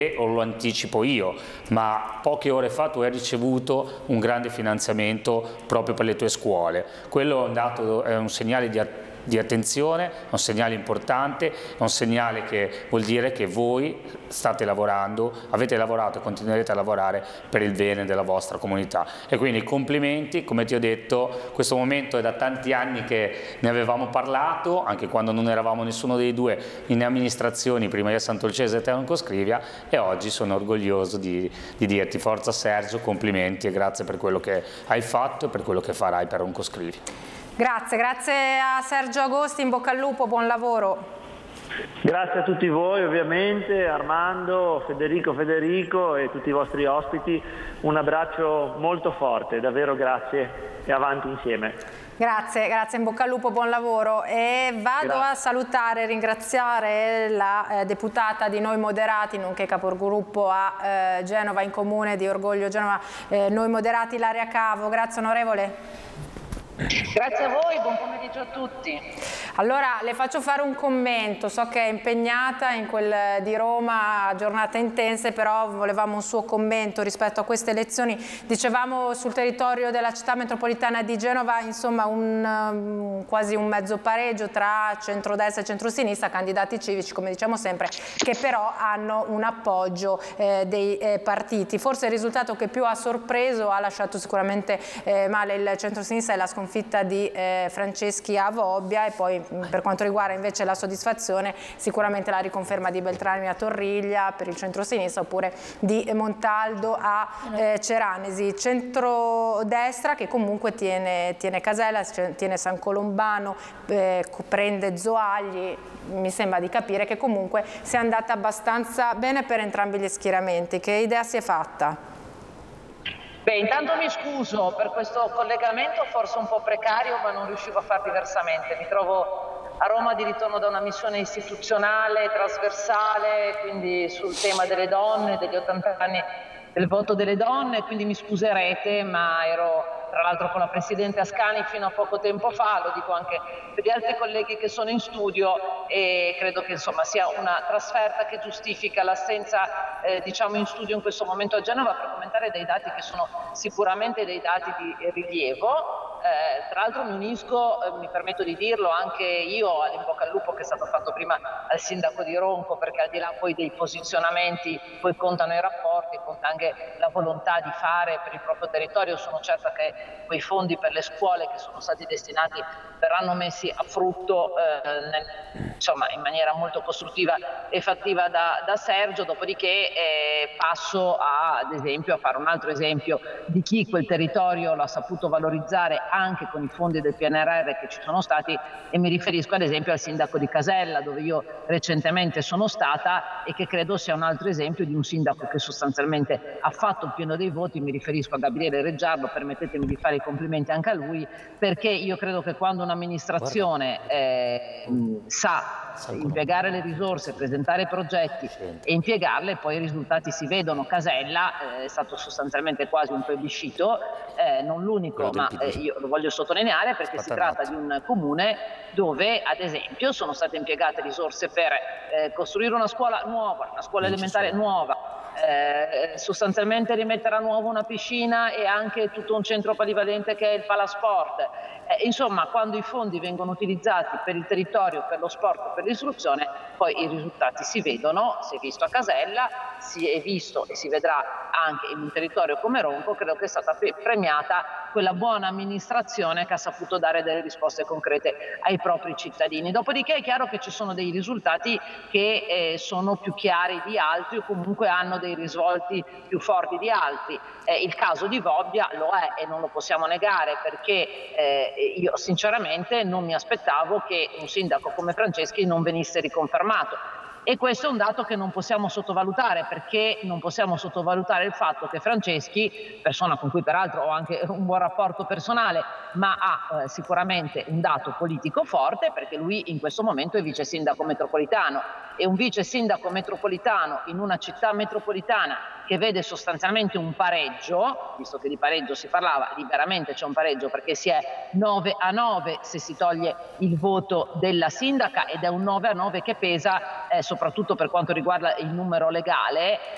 o lo anticipo io, ma poche ore fa tu hai ricevuto un grande finanziamento proprio per le tue scuole. Quello è un dato, è un segnale di attenzione, è un segnale importante, è un segnale che vuol dire che voi state lavorando, avete lavorato e continuerete a lavorare per il bene della vostra comunità. E quindi complimenti, come ti ho detto, questo momento è da tanti anni che ne avevamo parlato, anche quando non eravamo nessuno dei due in amministrazioni, prima io a Sant'Olcese e te a Oncoscrivia, e oggi sono orgoglioso di dirti forza Sergio, complimenti e grazie per quello che hai fatto e per quello che farai per Oncoscrivia. Grazie a Sergio Agosti, in bocca al lupo, buon lavoro. Grazie a tutti voi ovviamente, Armando, Federico e tutti i vostri ospiti, un abbraccio molto forte, davvero grazie e avanti insieme. Grazie, in bocca al lupo, buon lavoro. E vado a salutare e ringraziare la deputata di Noi Moderati, nonché capogruppo a Genova, in comune di Orgoglio Genova, Noi Moderati, Ilaria Cavo. Grazie onorevole. Grazie a voi, buon pomeriggio a tutti. Allora le faccio fare un commento, so che è impegnata in quel di Roma, giornate intense, però volevamo un suo commento rispetto a queste elezioni. Dicevamo sul territorio della città metropolitana di Genova, insomma quasi un mezzo pareggio tra centrodestra e centrosinistra, candidati civici come diciamo sempre, che però hanno un appoggio dei partiti. Forse il risultato che più ha sorpreso, ha lasciato sicuramente male il centrosinistra, è la sconfitta di Franceschi a Vobbia, e poi per quanto riguarda invece la soddisfazione sicuramente la riconferma di Beltrami a Torriglia per il centrosinistra, oppure di Montaldo a Ceranesi. Centrodestra che comunque tiene Casella, tiene San Colombano, prende Zoagli. Mi sembra di capire che comunque sia andata abbastanza bene per entrambi gli schieramenti. Che idea si è fatta? Beh, intanto mi scuso per questo collegamento forse un po' precario, ma non riuscivo a far diversamente. Mi trovo a Roma di ritorno da una missione istituzionale, trasversale, quindi sul tema delle donne, degli 80 anni del voto delle donne, quindi mi scuserete, ma ero tra l'altro con la Presidente Ascani fino a poco tempo fa, lo dico anche per gli altri colleghi che sono in studio, e credo che insomma sia una trasferta che giustifica l'assenza diciamo in studio in questo momento a Genova per commentare dei dati che sono sicuramente dei dati di rilievo. Tra l'altro mi unisco, mi permetto di dirlo anche io, all'in bocca al lupo che è stato fatto prima al sindaco di Ronco, perché al di là poi dei posizionamenti poi contano i rapporti, conta anche la volontà di fare per il proprio territorio. Sono certa che quei fondi per le scuole che sono stati destinati verranno messi a frutto insomma in maniera molto costruttiva e fattiva da Sergio. Dopodiché passo ad esempio a fare un altro esempio di chi quel territorio l'ha saputo valorizzare anche con i fondi del PNRR che ci sono stati, e mi riferisco ad esempio al sindaco di Casella, dove io recentemente sono stata, e che credo sia un altro esempio di un sindaco che sostanzialmente ha fatto il pieno dei voti. Mi riferisco a Gabriele Reggiardo, permettetemi di fare i complimenti anche a lui, perché io credo che quando un'amministrazione sa impiegare le risorse, presentare progetti e impiegarle, poi i risultati si vedono. Casella è stato sostanzialmente quasi un plebiscito, non l'unico, ma io lo voglio sottolineare perché si tratta di un comune dove ad esempio sono state impiegate risorse per costruire una scuola nuova, una scuola elementare nuova, sostanzialmente rimettere a nuovo una piscina e anche tutto un centro polivalente che è il Palasport. Insomma, quando i fondi vengono utilizzati per il territorio, per lo sport, per l'istruzione, poi i risultati si vedono. Si è visto a Casella, si è visto e si vedrà anche in un territorio come Ronco. Credo che è stata premiata quella buona amministrazione che ha saputo dare delle risposte concrete ai propri cittadini. Dopodiché è chiaro che ci sono dei risultati che sono più chiari di altri, o comunque hanno dei risvolti più forti di altri. Il caso di Vobbia lo è e non lo possiamo negare, perché io sinceramente non mi aspettavo che un sindaco come Franceschi non venisse riconfermato. E questo è un dato che non possiamo sottovalutare, perché non possiamo sottovalutare il fatto che Franceschi, persona con cui peraltro ho anche un buon rapporto personale, ma ha sicuramente un dato politico forte, perché lui in questo momento è vice sindaco metropolitano, e un vice sindaco metropolitano in una città metropolitana che vede sostanzialmente un pareggio, visto che di pareggio si parlava, lì veramente c'è un pareggio perché si è 9-9 se si toglie il voto della sindaca, ed è un 9-9 che pesa soprattutto per quanto riguarda il numero legale,